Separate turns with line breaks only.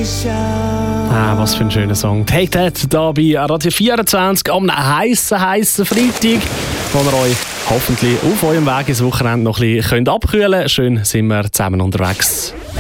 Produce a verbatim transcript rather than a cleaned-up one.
Ah, was für ein schöner Song. Take That, da bei Radio vierundzwanzig am heissen, heissen Freitag, wo ihr euch hoffentlich auf eurem Weg ins Wochenende noch ein bisschen abkühlen könnt. Schön sind wir zusammen unterwegs.